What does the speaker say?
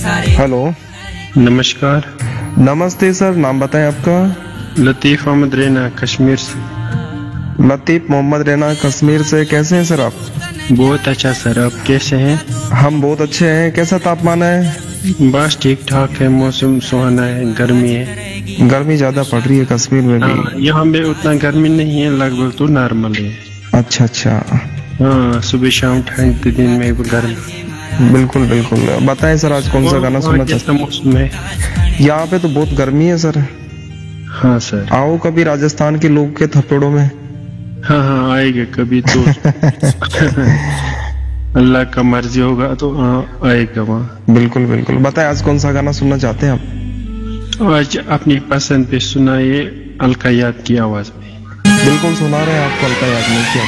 Hello. नमस्कार। नमस्ते sir, नाम बताएं आपका। लतीफ़ अहमद रैना, कश्मीर से। लतीफ़ मोहम्मद रैना, कश्मीर से। कैसे हैं सर आप? बहुत अच्छा सर, आप कैसे हैं? हम बहुत अच्छे हैं। कैसा तापमान है? बस ठीक ठाक है, मौसम सुहाना है, गर्मी है। गर्मी ज्यादा पड़ रही है कश्मीर में भी। हाँ, यहाँ पे उतना गर्मी नहीं है, लगभग तो नॉर्मल है। अच्छा अच्छा। हाँ, सुबह शाम ठंड, दिन में भी गर्मी। बिल्कुल बिल्कुल। बताएं सर, आज कौन सा गाना सुनना कैसा चाहते मौसम है? हैं? यहाँ पे तो बहुत गर्मी है सर। हाँ सर। आओ कभी राजस्थान के लोग के थपेड़ों में। हाँ हाँ, आएगा कभी तो। अल्लाह का मर्जी होगा तो आएगा वहाँ। बिल्कुल बिल्कुल। बताएं, आज कौन सा गाना सुनना चाहते हैं आप? आज अपनी पसंद पे सुनाइए, अलका याद की आवाज में। बिल्कुल सुना रहे हैं आपको अलका याग्निक की।